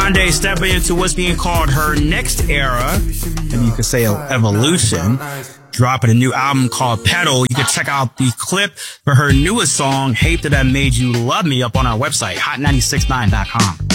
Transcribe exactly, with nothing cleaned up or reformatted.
Grande stepping into what's being called her next era, and you could say evolution, dropping a new album called Pedal. You can check out the clip for her newest song, Hate That I Made You Love Me, up on our website, hot nine six nine dot com.